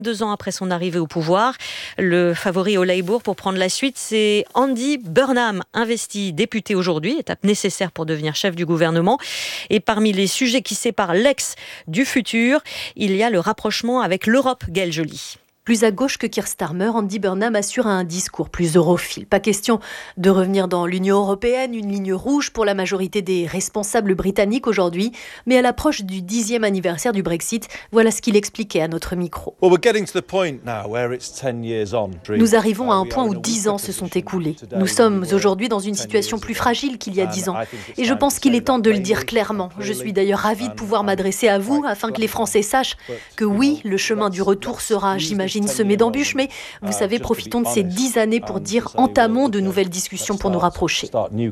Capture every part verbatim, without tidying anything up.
Deux ans après son arrivée au pouvoir, le favori au Labour pour prendre la suite, c'est Andy Burnham, investi député aujourd'hui, étape nécessaire pour devenir chef du gouvernement. Et parmi les sujets qui séparent l'ex du futur, il y a le rapprochement avec l'Europe, Gaëlle Joly. Plus à gauche que Keir Starmer, Andy Burnham assure un discours plus europhile. Pas question de revenir dans l'Union européenne, une ligne rouge pour la majorité des responsables britanniques aujourd'hui. Mais à l'approche du dixième anniversaire du Brexit, voilà ce qu'il expliquait à notre micro. Nous arrivons à un point où dix ans se sont écoulés. Nous sommes aujourd'hui dans une situation plus fragile qu'il y a dix ans. Et je pense qu'il est temps de le dire clairement. Je suis d'ailleurs ravie de pouvoir m'adresser à vous afin que les Français sachent que oui, le chemin du retour sera, j'imagine, semé d'embûches, mais vous savez, profitons de ces dix années pour dire entamons de nouvelles discussions pour nous rapprocher.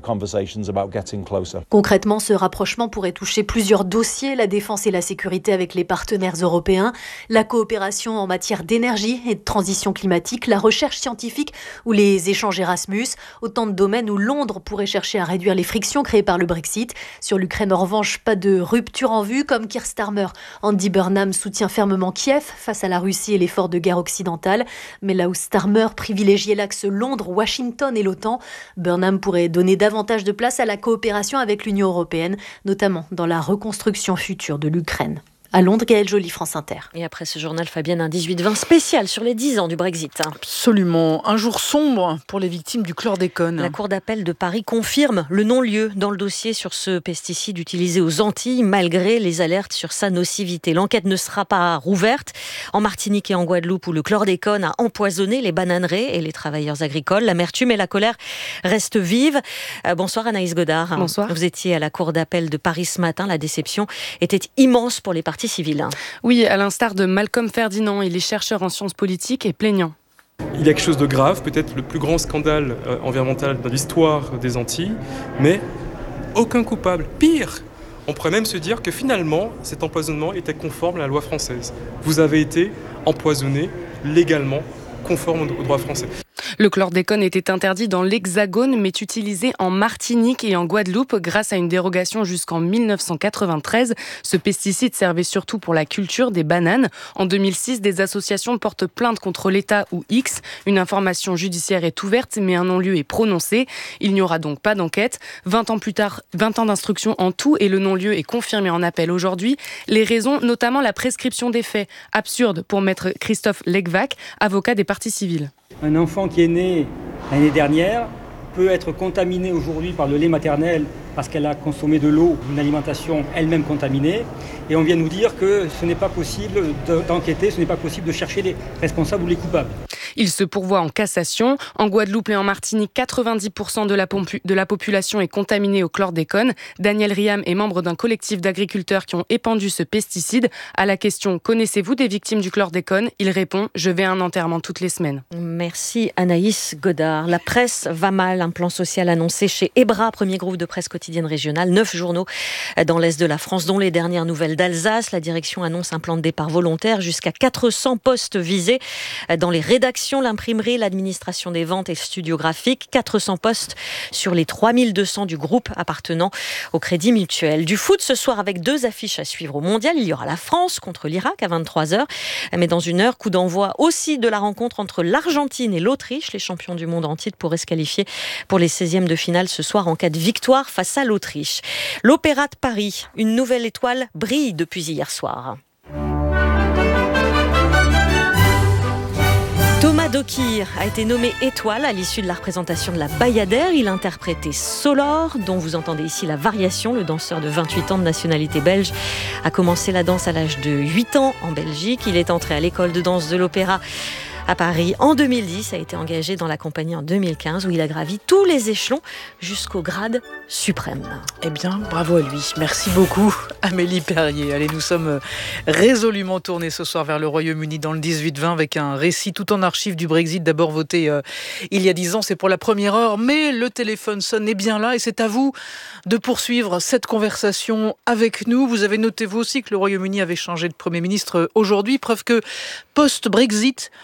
Concrètement, ce rapprochement pourrait toucher plusieurs dossiers, la défense et la sécurité avec les partenaires européens, la coopération en matière d'énergie et de transition climatique, la recherche scientifique ou les échanges Erasmus, autant de domaines où Londres pourrait chercher à réduire les frictions créées par le Brexit. Sur l'Ukraine, en revanche, pas de rupture en vue, comme Keir Starmer. Andy Burnham soutient fermement Kiev face à la Russie et l'effort de guerre occidentale. Mais là où Starmer privilégiait l'axe Londres-Washington et l'OTAN, Burnham pourrait donner davantage de place à la coopération avec l'Union européenne, notamment dans la reconstruction future de l'Ukraine. À Londres, Gaëlle Joly, France Inter. Et après ce journal, Fabienne, un dix-huit vingt spécial sur les dix ans du Brexit. Absolument. Un jour sombre pour les victimes du chlordécone. La Cour d'appel de Paris confirme le non-lieu dans le dossier sur ce pesticide utilisé aux Antilles, malgré les alertes sur sa nocivité. L'enquête ne sera pas rouverte. En Martinique et en Guadeloupe, où le chlordécone a empoisonné les bananeraies et les travailleurs agricoles, l'amertume et la colère restent vives. Euh, bonsoir Anaïs Godard. Bonsoir. Vous étiez à la Cour d'appel de Paris ce matin. La déception était immense pour les parties civile. Oui, à l'instar de Malcolm Ferdinand, il est chercheur en sciences politiques et plaignant. Il y a quelque chose de grave, peut-être le plus grand scandale euh, environnemental de l'histoire des Antilles, mais aucun coupable. Pire, on pourrait même se dire que finalement, cet empoisonnement était conforme à la loi française. Vous avez été empoisonné légalement, conforme au droit français. Le chlordécone était interdit dans l'Hexagone, mais utilisé en Martinique et en Guadeloupe grâce à une dérogation jusqu'en dix-neuf cent quatre-vingt-treize. Ce pesticide servait surtout pour la culture des bananes. En deux mille six, des associations portent plainte contre l'État ou X. Une information judiciaire est ouverte, mais un non-lieu est prononcé. Il n'y aura donc pas d'enquête. vingt ans plus tard, vingt ans d'instruction en tout et le non-lieu est confirmé en appel aujourd'hui. Les raisons, notamment la prescription des faits. Absurde pour maître Christophe Legvac, avocat des parties civiles. Un enfant qui est né l'année dernière peut être contaminé aujourd'hui par le lait maternel parce qu'elle a consommé de l'eau, une alimentation elle-même contaminée. Et on vient nous dire que ce n'est pas possible d'enquêter, ce n'est pas possible de chercher les responsables ou les coupables. Il se pourvoit en cassation. En Guadeloupe et en Martinique, quatre-vingt-dix pour cent de la, pompu- de la population est contaminée au chlordécone. Daniel Riam est membre d'un collectif d'agriculteurs qui ont épandu ce pesticide. À la question « Connaissez-vous des victimes du chlordécone ?» il répond « Je vais à un enterrement toutes les semaines ». Merci Anaïs Godard. La presse va mal. Un plan social annoncé chez Ebra, premier groupe de presse quotidienne régionale. Neuf journaux dans l'est de la France, dont les dernières nouvelles d'Alsace. La direction annonce un plan de départ volontaire. Jusqu'à quatre cents postes visés dans les rédactions, l'imprimerie, l'administration des ventes et le studio graphique. quatre cents postes sur les trois mille deux cents du groupe appartenant au Crédit Mutuel. Du foot ce soir avec deux affiches à suivre au Mondial. Il y aura la France contre l'Irak à vingt-trois heures. Mais dans une heure, coup d'envoi aussi de la rencontre entre l'Argentine et l'Autriche. Les champions du monde en titre pourraient se qualifier pour les seizièmes de finale ce soir en cas de victoire face à l'Autriche. L'Opéra de Paris, une nouvelle étoile brille depuis hier soir. Thomas Dokir a été nommé étoile à l'issue de la représentation de la Bayadère. Il interprétait Solor, dont vous entendez ici la variation. Le danseur de vingt-huit ans de nationalité belge a commencé la danse à l'âge de huit ans en Belgique. Il est entré à l'école de danse de l'Opéra à Paris en deux mille dix, a été engagé dans la compagnie en deux mille quinze où il a gravi tous les échelons jusqu'au grade suprême. Eh bien, bravo à lui. Merci beaucoup, Amélie Perrier. Allez, nous sommes résolument tournés ce soir vers le Royaume-Uni dans le dix-huit vingt avec un récit tout en archive du Brexit, d'abord voté euh, il y a dix ans, c'est pour la première heure, mais le téléphone sonne bien là et c'est à vous de poursuivre cette conversation avec nous. Vous avez noté vous aussi que le Royaume-Uni avait changé de Premier ministre aujourd'hui, preuve que post-Brexit,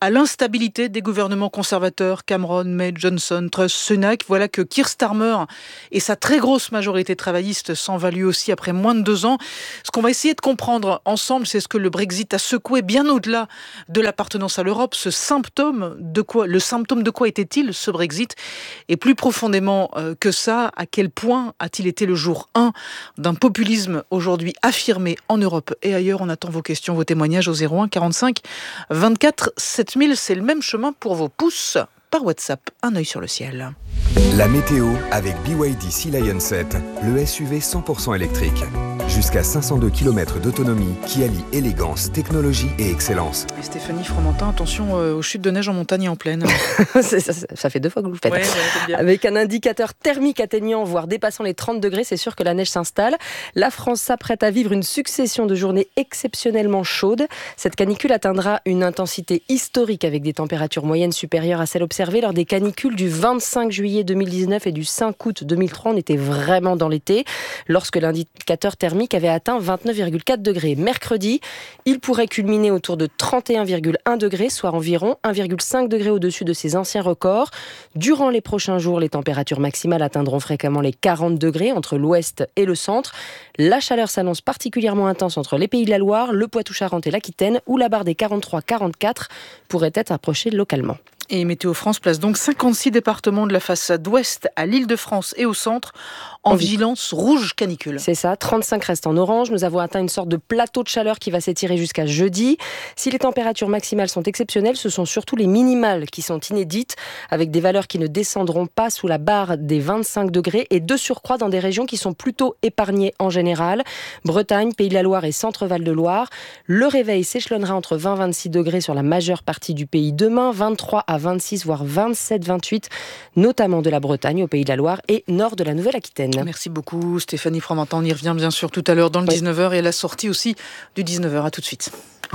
à l'instabilité des gouvernements conservateurs, Cameron, May, Johnson, Truss, Sunak. Voilà que Keir Starmer et sa très grosse majorité travailliste s'en va lui aussi après moins de deux ans. Ce qu'on va essayer de comprendre ensemble, c'est ce que le Brexit a secoué bien au-delà de l'appartenance à l'Europe. Ce symptôme de quoi, le symptôme de quoi était-il ce Brexit? Et plus profondément euh, que ça, à quel point a-t-il été le jour un d'un populisme aujourd'hui affirmé en Europe et ailleurs? On attend vos questions, vos témoignages au zéro un quarante-cinq vingt-quatre sept mille. C'est le même chemin pour vos pouces par WhatsApp. Un œil sur le ciel. La météo avec B Y D Sea Lion sept, le S U V cent pour cent électrique. Jusqu'à cinq cent deux kilomètres d'autonomie qui allie élégance, technologie et excellence. Et Stéphanie Fromentin, attention euh, aux chutes de neige en montagne et en plaine. ça, ça, ça fait deux fois que vous le faites. Ouais, ouais, Avec un indicateur thermique atteignant, voire dépassant les trente degrés, c'est sûr que la neige s'installe. La France s'apprête à vivre une succession de journées exceptionnellement chaudes. Cette canicule atteindra une intensité historique avec des températures moyennes supérieures à celles observées lors des canicules du vingt-cinq juillet deux mille dix-neuf et du cinq août deux mille trois. On était vraiment dans l'été, lorsque l'indicateur thermique avait atteint vingt-neuf virgule quatre degrés. Mercredi, il pourrait culminer autour de trente et un virgule un degrés, soit environ un virgule cinq degrés au-dessus de ses anciens records. Durant les prochains jours, les températures maximales atteindront fréquemment les quarante degrés entre l'ouest et le centre. La chaleur s'annonce particulièrement intense entre les Pays de la Loire, le Poitou-Charentes et l'Aquitaine, où la barre des quarante-trois quarante-quatre pourrait être approchée localement. Et Météo France place donc cinquante-six départements de la façade ouest à l'Île-de-France et au centre en oui. vigilance rouge canicule. C'est ça, trente-cinq restent en orange. Nous avons atteint une sorte de plateau de chaleur qui va s'étirer jusqu'à jeudi. Si les températures maximales sont exceptionnelles, ce sont surtout les minimales qui sont inédites, avec des valeurs qui ne descendront pas sous la barre des vingt-cinq degrés et de surcroît dans des régions qui sont plutôt épargnées en général. Bretagne, Pays de la Loire et Centre-Val de Loire. Le réveil s'échelonnera entre vingt et vingt-six degrés sur la majeure partie du pays demain, vingt-trois à vingt-six voire vingt-sept vingt-huit, notamment de la Bretagne au Pays de la Loire et nord de la Nouvelle-Aquitaine. Merci beaucoup Stéphanie Fromentin. On y revient bien sûr tout à l'heure dans le oui. dix-neuf heures et à la sortie aussi du dix-neuf heures. À tout de suite.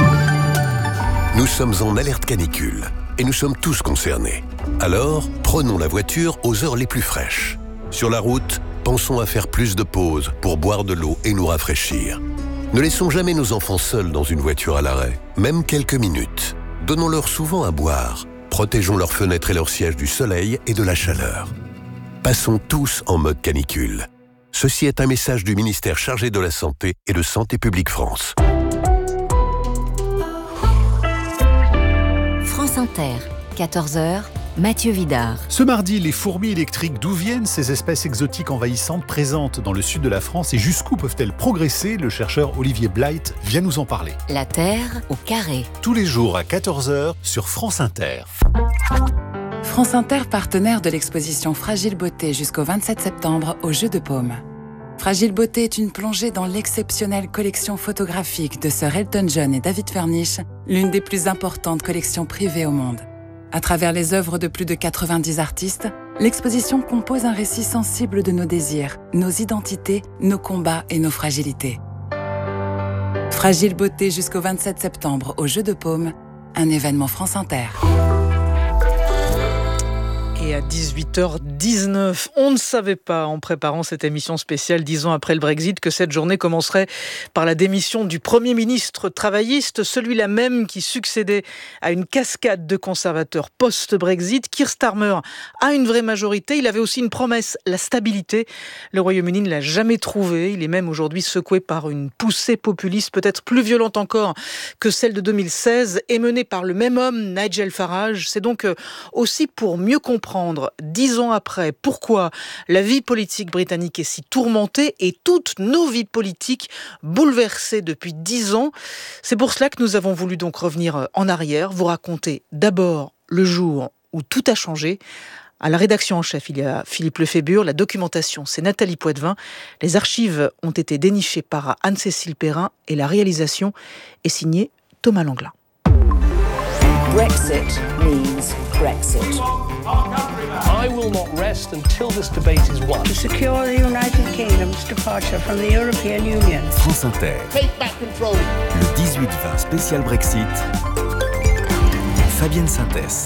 Nous sommes en alerte canicule et nous sommes tous concernés. Alors, prenons la voiture aux heures les plus fraîches. Sur la route, pensons à faire plus de pauses pour boire de l'eau et nous rafraîchir. Ne laissons jamais nos enfants seuls dans une voiture à l'arrêt, même quelques minutes. Donnons-leur souvent à boire. Protégeons leurs fenêtres et leurs sièges du soleil et de la chaleur. Passons tous en mode canicule. Ceci est un message du ministère chargé de la Santé et de Santé publique France. France Inter, quatorze heures, Mathieu Vidard. Ce mardi, les fourmis électriques, d'où viennent ces espèces exotiques envahissantes présentes dans le sud de la France et jusqu'où peuvent-elles progresser? Le chercheur Olivier Blight vient nous en parler. La Terre au carré. Tous les jours à quatorze heures sur France Inter. France Inter, partenaire de l'exposition Fragile Beauté jusqu'au vingt-sept septembre au Jeu de Paume. Fragile Beauté est une plongée dans l'exceptionnelle collection photographique de Sir Elton John et David Furnish, l'une des plus importantes collections privées au monde. À travers les œuvres de plus de quatre-vingt-dix artistes, l'exposition compose un récit sensible de nos désirs, nos identités, nos combats et nos fragilités. Fragile Beauté jusqu'au vingt-sept septembre au Jeu de Paume, un événement France Inter. Et à dix-huit heures dix-neuf, on ne savait pas en préparant cette émission spéciale dix ans après le Brexit que cette journée commencerait par la démission du Premier ministre travailliste, celui-là même qui succédait à une cascade de conservateurs post-Brexit. Keir Starmer a une vraie majorité, il avait aussi une promesse, la stabilité. Le Royaume-Uni ne l'a jamais trouvée, il est même aujourd'hui secoué par une poussée populiste peut-être plus violente encore que celle de deux mille seize et menée par le même homme, Nigel Farage. C'est donc aussi pour mieux comprendre dix ans après, pourquoi la vie politique britannique est si tourmentée et toutes nos vies politiques bouleversées depuis dix ans. C'est pour cela que nous avons voulu donc revenir en arrière, vous raconter d'abord le jour où tout a changé. À la rédaction en chef, il y a Philippe Lefébure, la documentation, c'est Nathalie Poitvin, les archives ont été dénichées par Anne-Cécile Perrin et la réalisation est signée Thomas Langlin. Brexit means Brexit. I will not rest until this debate is won. To secure the United Kingdom's departure from the European Union. France Inter. Take back control. Le dix-huit vingt spécial Brexit. Fabienne Synthès.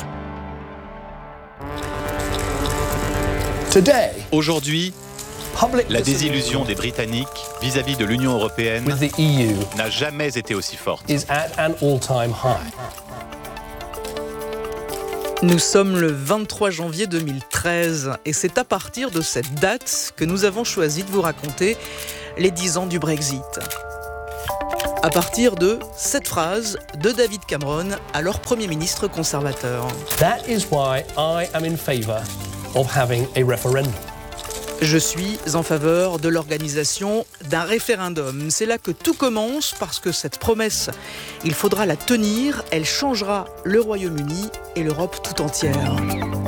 Today. Aujourd'hui, la désillusion des Britanniques vis-à-vis de l'Union européenne with the E U n'a jamais été aussi forte. Is at an all-time high. Nous sommes le vingt-trois janvier deux mille treize et c'est à partir de cette date que nous avons choisi de vous raconter les dix ans du Brexit. À partir de cette phrase de David Cameron, alors Premier ministre conservateur. That is why I am in favour of having a referendum. Je suis en faveur de l'organisation d'un référendum. C'est là que tout commence parce que cette promesse, il faudra la tenir. Elle changera le Royaume-Uni et l'Europe tout entière.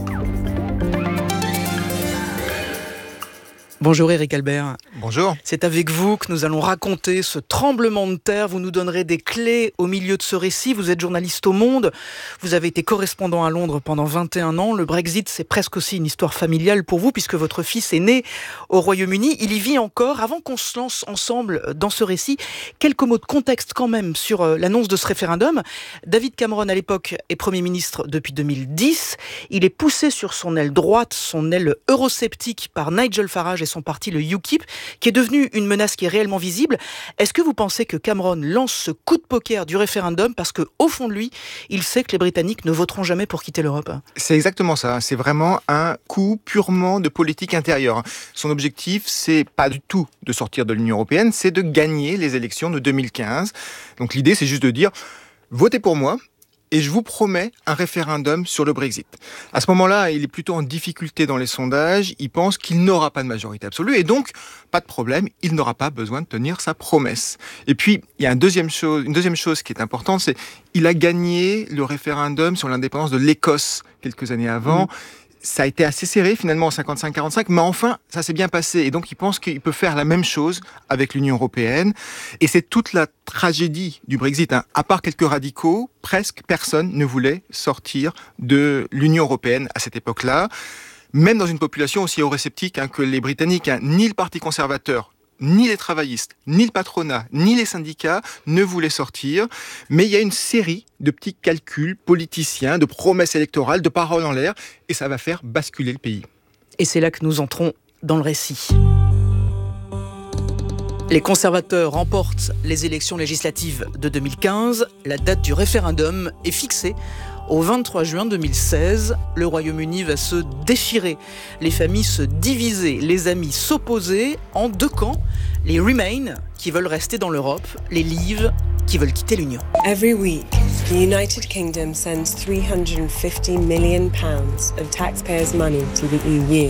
Bonjour Éric Albert. Bonjour. C'est avec vous que nous allons raconter ce tremblement de terre. Vous nous donnerez des clés au milieu de ce récit. Vous êtes journaliste au Monde. Vous avez été correspondant à Londres pendant vingt et un ans. Le Brexit, c'est presque aussi une histoire familiale pour vous puisque votre fils est né au Royaume-Uni. Il y vit encore. Avant qu'on se lance ensemble dans ce récit, quelques mots de contexte quand même sur l'annonce de ce référendum. David Cameron, à l'époque, est Premier ministre depuis deux mille dix. Il est poussé sur son aile droite, son aile eurosceptique par Nigel Farage et son parti, le U K I P, qui est devenu une menace qui est réellement visible. Est-ce que vous pensez que Cameron lance ce coup de poker du référendum parce qu'au fond de lui, il sait que les Britanniques ne voteront jamais pour quitter l'Europe ? C'est exactement ça. C'est vraiment un coup purement de politique intérieure. Son objectif, c'est pas du tout de sortir de l'Union européenne, c'est de gagner les élections de deux mille quinze. Donc l'idée, c'est juste de dire « votez pour moi ». Et je vous promets un référendum sur le Brexit. À ce moment-là, il est plutôt en difficulté dans les sondages. Il pense qu'il n'aura pas de majorité absolue. Et donc, pas de problème, il n'aura pas besoin de tenir sa promesse. Et puis, il y a une deuxième chose, une deuxième chose qui est importante, c'est qu'il a gagné le référendum sur l'indépendance de l'Écosse quelques années avant. Mmh. Ça a été assez serré finalement en cinquante-cinq quarante-cinq, mais enfin, ça s'est bien passé. Et donc, il pense qu'il peut faire la même chose avec l'Union européenne. Et c'est toute la tragédie du Brexit. Hein. À part quelques radicaux, presque personne ne voulait sortir de l'Union européenne à cette époque-là. Même dans une population aussi eurosceptique hein, que les Britanniques, hein, ni le Parti conservateur, ni les travaillistes, ni le patronat, ni les syndicats ne voulaient sortir. Mais il y a une série de petits calculs politiciens, de promesses électorales, de paroles en l'air, et ça va faire basculer le pays. Et c'est là que nous entrons dans le récit. Les conservateurs remportent les élections législatives de deux mille quinze. La date du référendum est fixée au vingt-trois juin deux mille seize. Le Royaume-Uni va se déchirer, les familles se diviser, les amis s'opposer en deux camps. Les Remain, qui veulent rester dans l'Europe, les Leave, qui veulent quitter l'Union. Every week, the United Kingdom sends three hundred fifty million pounds of taxpayers' money to the E U.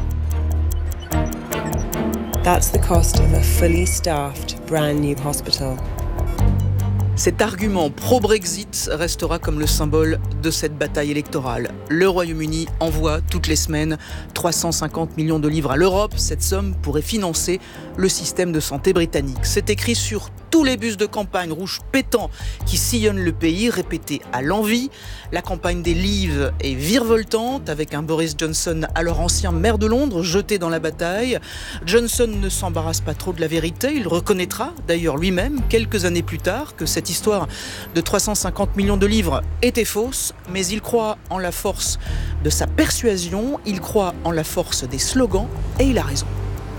That's the cost of a fully staffed, brand new hospital. Cet argument pro-Brexit restera comme le symbole de cette bataille électorale. Le Royaume-Uni envoie toutes les semaines trois cent cinquante millions de livres à l'Europe. Cette somme pourrait financer le système de santé britannique. C'est écrit sur tous les bus de campagne rouges pétants qui sillonnent le pays, répétés à l'envi. La campagne des Leave est virevoltante, avec un Boris Johnson, alors ancien maire de Londres, jeté dans la bataille. Johnson ne s'embarrasse pas trop de la vérité. Il reconnaîtra d'ailleurs lui-même, quelques années plus tard, que cette histoire de trois cent cinquante millions de livres était fausse, mais il croit en la force de sa persuasion, il croit en la force des slogans, et il a raison.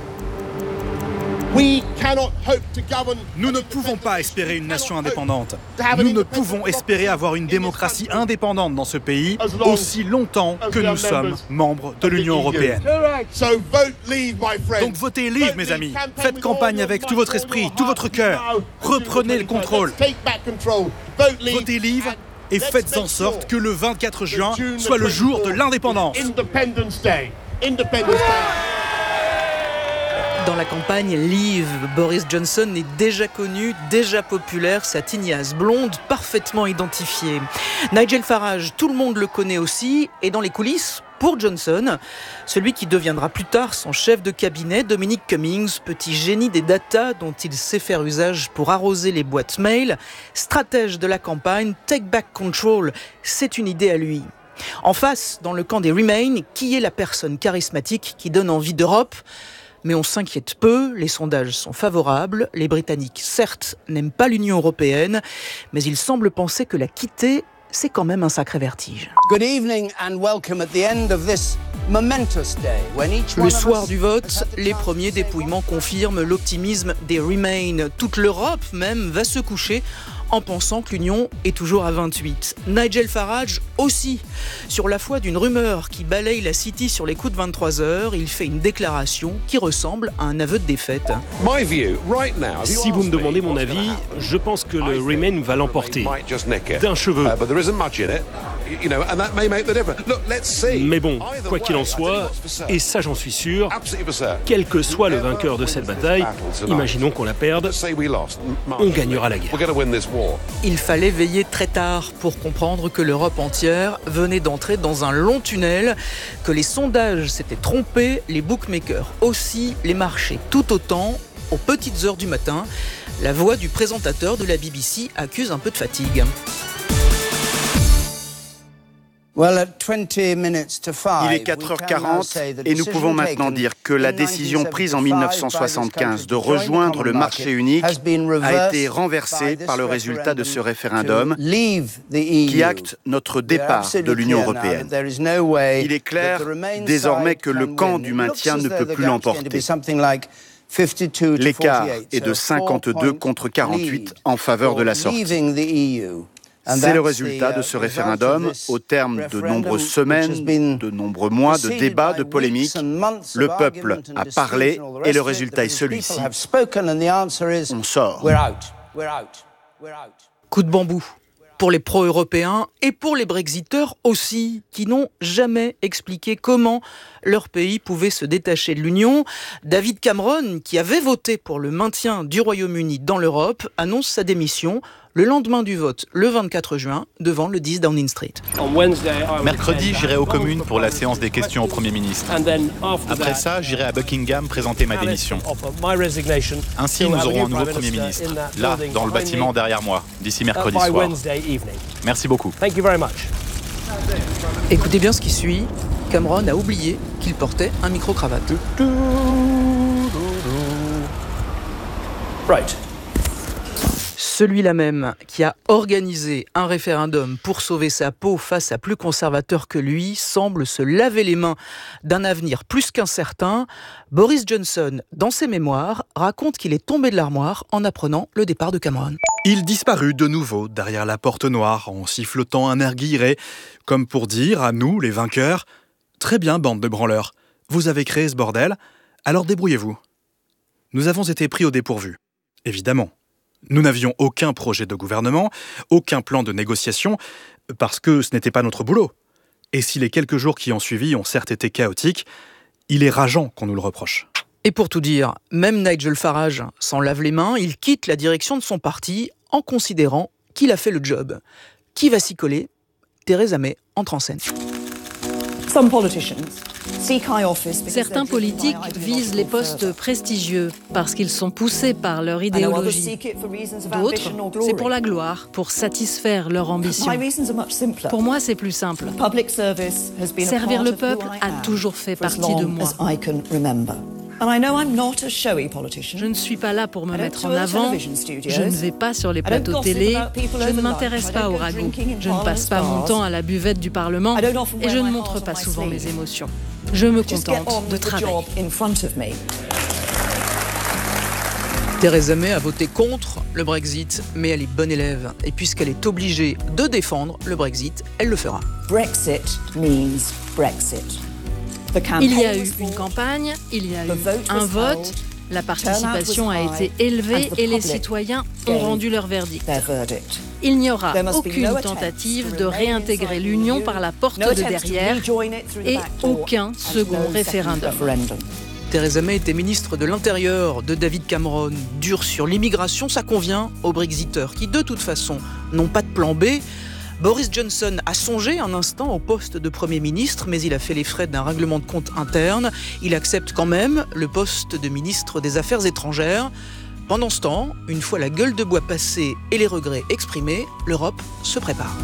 Nous ne pouvons pas espérer une nation indépendante. Nous ne pouvons espérer avoir une démocratie indépendante dans ce pays aussi longtemps que nous sommes membres de l'Union européenne. Donc votez Leave, mes amis. Faites campagne avec tout votre esprit, tout votre cœur. Reprenez le contrôle. Votez Leave et faites en sorte que le vingt-quatre juin soit le jour de l'indépendance. Dans la campagne Leave, Boris Johnson est déjà connu, déjà populaire, sa tignasse blonde parfaitement identifiée. Nigel Farage, tout le monde le connaît aussi, et dans les coulisses, pour Johnson, celui qui deviendra plus tard son chef de cabinet, Dominic Cummings, petit génie des datas dont il sait faire usage pour arroser les boîtes mail, stratège de la campagne, Take Back Control, c'est une idée à lui. En face, dans le camp des Remain, qui est la personne charismatique qui donne envie d'Europe ? Mais on s'inquiète peu, les sondages sont favorables. Les Britanniques, certes, n'aiment pas l'Union européenne, mais ils semblent penser que la quitter, c'est quand même un sacré vertige. Good evening and welcome at the end of this momentous day when each one Le soir du vote, les premiers dépouillements confirment l'optimisme des Remain. Toute l'Europe même va se coucher en pensant que l'Union est toujours à vingt-huit. Nigel Farage aussi. Sur la foi d'une rumeur qui balaye la City sur les coups de vingt-trois heures, il fait une déclaration qui ressemble à un aveu de défaite. Si vous me demandez mon avis, je pense que le Remain va l'emporter. D'un cheveu. Mais bon, quoi qu'il en soit, et ça j'en suis sûr, quel que soit le vainqueur de cette bataille, imaginons qu'on la perde, on gagnera la guerre. Il fallait veiller très tard pour comprendre que l'Europe entière venait d'entrer dans un long tunnel, que les sondages s'étaient trompés, les bookmakers aussi, les marchés tout autant. Aux petites heures du matin, la voix du présentateur de la B B C accuse un peu de fatigue. Il est quatre heures quarante et nous pouvons maintenant dire que la décision prise en mille neuf cent soixante-quinze de rejoindre le marché unique a été renversée par le résultat de ce référendum qui acte notre départ de l'Union européenne. Il est clair désormais que le camp du maintien ne peut plus l'emporter. L'écart est de cinquante-deux contre quarante-huit en faveur de la sortie. C'est le résultat de ce référendum, au terme de nombreuses semaines, de nombreux mois de débats, de polémiques. Le peuple a parlé et le résultat est celui-ci. On sort. Coup de bambou pour les pro-européens et pour les brexiteurs aussi, qui n'ont jamais expliqué comment leur pays pouvait se détacher de l'Union. David Cameron, qui avait voté pour le maintien du Royaume-Uni dans l'Europe, annonce sa démission le lendemain du vote, le vingt-quatre juin, devant le dix Downing Street. Mercredi, j'irai aux communes pour la séance des questions au Premier ministre. Après ça, j'irai à Buckingham présenter ma démission. Ainsi, nous aurons un nouveau Premier ministre, là, dans le bâtiment derrière moi, d'ici mercredi soir. Merci beaucoup. Écoutez bien ce qui suit. Cameron a oublié qu'il portait un micro-cravate. Right. Celui-là même qui a organisé un référendum pour sauver sa peau face à plus conservateur que lui semble se laver les mains d'un avenir plus qu'incertain. Boris Johnson, dans ses mémoires, raconte qu'il est tombé de l'armoire en apprenant le départ de Cameron. Il disparut de nouveau derrière la porte noire en sifflotant un air guilleret, comme pour dire à nous, les vainqueurs, « Très bien, bande de branleurs, vous avez créé ce bordel, alors débrouillez-vous. » Nous avons été pris au dépourvu, évidemment. Nous n'avions aucun projet de gouvernement, aucun plan de négociation, parce que ce n'était pas notre boulot. Et si les quelques jours qui ont suivi ont certes été chaotiques, il est rageant qu'on nous le reproche. Et pour tout dire, même Nigel Farage s'en lave les mains, il quitte la direction de son parti en considérant qu'il a fait le job. Qui va s'y coller ? Theresa May entre en scène. Certains politiques visent les postes prestigieux parce qu'ils sont poussés par leur idéologie. D'autres, c'est pour la gloire, pour satisfaire leur ambition. Pour moi, c'est plus simple. Servir le peuple a toujours fait partie de moi. Je ne suis pas là pour me mettre en avant, je ne vais pas sur les plateaux télé, je ne m'intéresse pas au ragoût, je ne passe pas mon temps à la buvette du Parlement et je ne montre pas souvent mes émotions. Je me contente de travailler. Theresa May a voté contre le Brexit, mais elle est bonne élève. Et puisqu'elle est obligée de défendre le Brexit, elle le fera. Brexit means Brexit. Il y a eu une campagne, il y a eu un vote, la participation a été élevée et les citoyens ont rendu leur verdict. Il n'y aura aucune tentative de réintégrer l'Union par la porte de derrière et aucun second référendum. Theresa May était ministre de l'Intérieur de David Cameron. Dur sur l'immigration, ça convient aux Brexiteurs qui, de toute façon, n'ont pas de plan B. Boris Johnson a songé un instant au poste de Premier ministre, mais il a fait les frais d'un règlement de compte interne. Il accepte quand même le poste de ministre des Affaires étrangères. Pendant ce temps, une fois la gueule de bois passée et les regrets exprimés, l'Europe se prépare.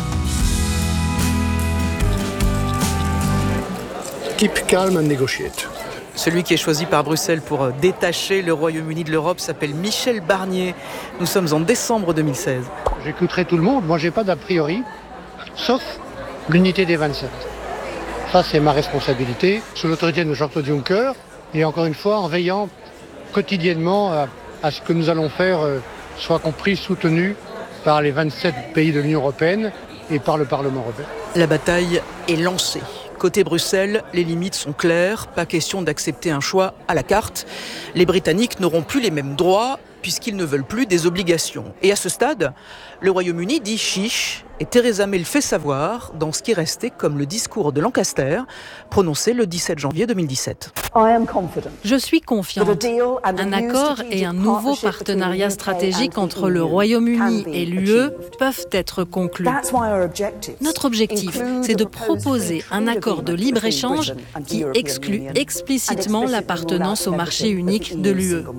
Keep calm and negotiate. Celui qui est choisi par Bruxelles pour détacher le Royaume-Uni de l'Europe s'appelle Michel Barnier. Nous sommes en décembre deux mille seize. J'écouterai tout le monde, moi j'ai pas d'a priori, sauf l'unité des vingt-sept. Ça c'est ma responsabilité, sous l'autorité de Jean-Claude Juncker, et encore une fois en veillant quotidiennement à, à ce que nous allons faire euh, soit compris, soutenu par les vingt-sept pays de l'Union européenne et par le Parlement européen. La bataille est lancée. Côté Bruxelles, les limites sont claires, pas question d'accepter un choix à la carte. Les Britanniques n'auront plus les mêmes droits puisqu'ils ne veulent plus des obligations. Et à ce stade, le Royaume-Uni dit chiche et Theresa May le fait savoir dans ce qui restait comme le discours de Lancaster prononcé le dix-sept janvier deux mille dix-sept. Je suis confiante. Un accord et un nouveau partenariat stratégique entre le Royaume-Uni et l'U E peuvent être conclus. Notre objectif, c'est de proposer un accord de libre-échange qui exclut explicitement l'appartenance au marché unique de l'U E.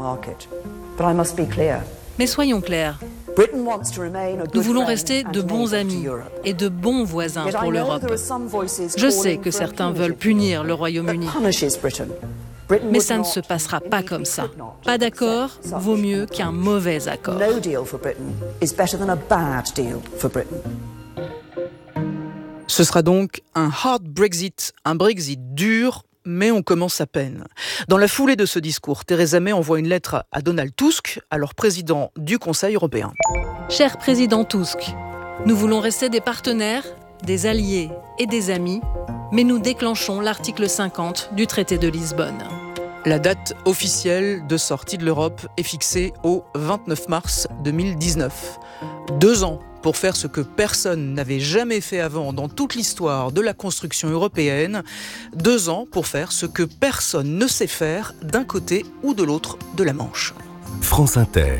Mais soyons clairs. Nous voulons rester de bons amis et de bons voisins pour l'Europe. Je sais que certains veulent punir le Royaume-Uni. Mais ça ne se passera pas comme ça. Pas d'accord vaut mieux qu'un mauvais accord. Ce sera donc un hard Brexit, un Brexit dur, mais on commence à peine. Dans la foulée de ce discours, Theresa May envoie une lettre à Donald Tusk, alors président du Conseil européen. Cher président Tusk, nous voulons rester des partenaires, des alliés et des amis, mais nous déclenchons l'article cinquante du traité de Lisbonne. La date officielle de sortie de l'Europe est fixée au vingt-neuf mars deux mille dix-neuf. Deux ans pour faire ce que personne n'avait jamais fait avant dans toute l'histoire de la construction européenne. Deux ans pour faire ce que personne ne sait faire d'un côté ou de l'autre de la Manche. France Inter,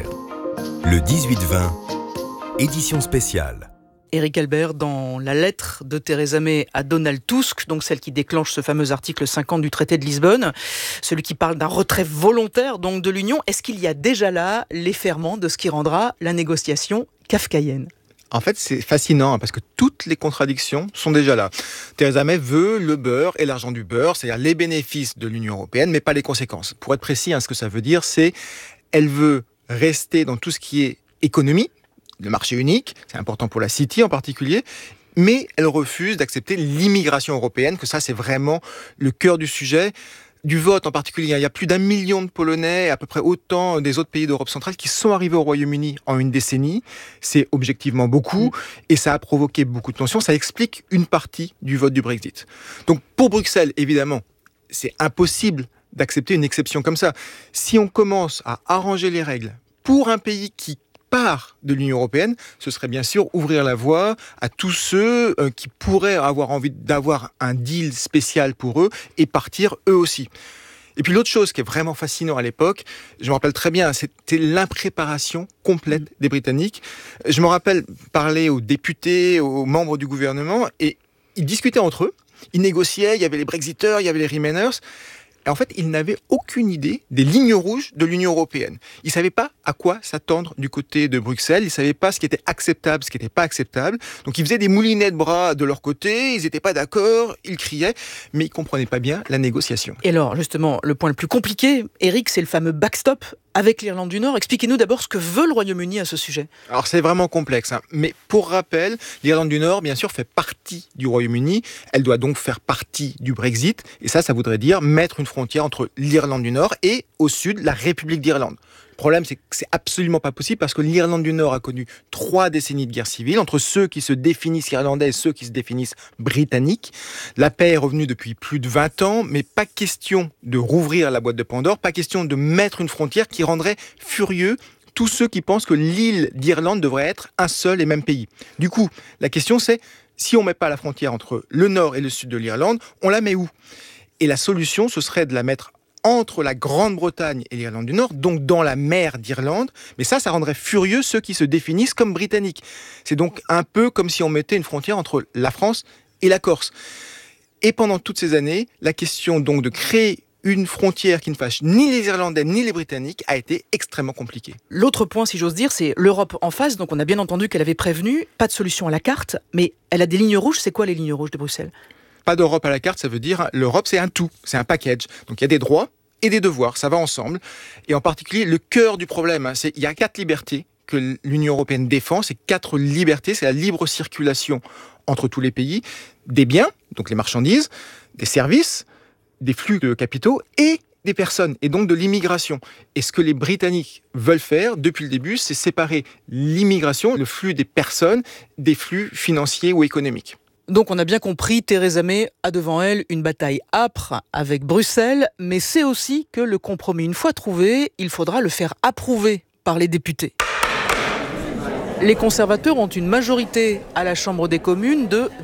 le dix-huit vingt, édition spéciale. Éric Albert, dans la lettre de Theresa May à Donald Tusk, donc celle qui déclenche ce fameux article cinquante du traité de Lisbonne, celui qui parle d'un retrait volontaire donc de l'Union, est-ce qu'il y a déjà là les ferments de ce qui rendra la négociation kafkaïenne ? En fait, c'est fascinant parce que toutes les contradictions sont déjà là. Theresa May veut le beurre et l'argent du beurre, c'est-à-dire les bénéfices de l'Union européenne, mais pas les conséquences. Pour être précis, hein, ce que ça veut dire, c'est elle veut rester dans tout ce qui est économie, le marché unique, c'est important pour la City en particulier, mais elle refuse d'accepter l'immigration européenne, que ça c'est vraiment le cœur du sujet. Du vote en particulier, il y a plus d'un million de Polonais, à peu près autant des autres pays d'Europe centrale qui sont arrivés au Royaume-Uni en une décennie. C'est objectivement beaucoup et ça a provoqué beaucoup de tensions. Ça explique une partie du vote du Brexit. Donc pour Bruxelles, évidemment, c'est impossible d'accepter une exception comme ça. Si on commence à arranger les règles pour un pays qui part de l'Union européenne, ce serait bien sûr ouvrir la voie à tous ceux euh, qui pourraient avoir envie d'avoir un deal spécial pour eux et partir eux aussi. Et puis l'autre chose qui est vraiment fascinant à l'époque, je me rappelle très bien, c'était l'impréparation complète des Britanniques. Je me rappelle parler aux députés, aux membres du gouvernement, et ils discutaient entre eux, ils négociaient, il y avait les Brexiteurs, il y avait les Remainers. Et en fait, ils n'avaient aucune idée des lignes rouges de l'Union européenne. Ils ne savaient pas à quoi s'attendre du côté de Bruxelles. Ils ne savaient pas ce qui était acceptable, ce qui n'était pas acceptable. Donc, ils faisaient des moulinets de bras de leur côté. Ils n'étaient pas d'accord. Ils criaient. Mais ils ne comprenaient pas bien la négociation. Et alors, justement, le point le plus compliqué, Eric, c'est le fameux backstop avec l'Irlande du Nord. Expliquez-nous d'abord ce que veut le Royaume-Uni à ce sujet. Alors, c'est vraiment complexe, hein. Mais pour rappel, l'Irlande du Nord, bien sûr, fait partie du Royaume-Uni. Elle doit donc faire partie du Brexit. Et ça, ça voudrait dire mettre une frontière entre l'Irlande du Nord et, au sud, la République d'Irlande. Le problème, c'est que c'est absolument pas possible parce que l'Irlande du Nord a connu trois décennies de guerre civile entre ceux qui se définissent irlandais et ceux qui se définissent britanniques. La paix est revenue depuis plus de vingt ans, mais pas question de rouvrir la boîte de Pandore, pas question de mettre une frontière qui rendrait furieux tous ceux qui pensent que l'île d'Irlande devrait être un seul et même pays. Du coup, la question c'est, si on met pas la frontière entre le nord et le sud de l'Irlande, on la met où ? Et la solution, ce serait de la mettre entre la Grande-Bretagne et l'Irlande du Nord, donc dans la mer d'Irlande. Mais ça, ça rendrait furieux ceux qui se définissent comme britanniques. C'est donc un peu comme si on mettait une frontière entre la France et la Corse. Et pendant toutes ces années, la question donc de créer une frontière qui ne fâche ni les Irlandais ni les Britanniques a été extrêmement compliquée. L'autre point, si j'ose dire, c'est l'Europe en face. Donc on a bien entendu qu'elle avait prévenu, pas de solution à la carte, mais elle a des lignes rouges. C'est quoi les lignes rouges de Bruxelles ? Pas d'Europe à la carte, ça veut dire l'Europe, c'est un tout, c'est un package. Donc il y a des droits et des devoirs, ça va ensemble. Et en particulier, le cœur du problème, c'est il y a quatre libertés que l'Union européenne défend. Ces quatre libertés, c'est la libre circulation entre tous les pays, des biens, donc les marchandises, des services, des flux de capitaux et des personnes et donc de l'immigration. Et ce que les Britanniques veulent faire depuis le début, c'est séparer l'immigration, le flux des personnes, des flux financiers ou économiques. Donc on a bien compris, Theresa May a devant elle une bataille âpre avec Bruxelles, mais c'est aussi que le compromis, une fois trouvé, il faudra le faire approuver par les députés. Les conservateurs ont une majorité à la Chambre des communes de